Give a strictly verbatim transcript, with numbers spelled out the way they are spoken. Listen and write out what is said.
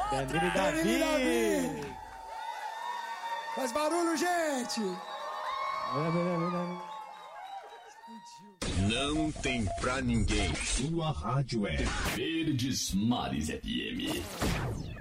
Danilo Davi. Danilo Davi. Faz barulho, gente. Não tem pra ninguém. Sua rádio é Verdes Mares F M.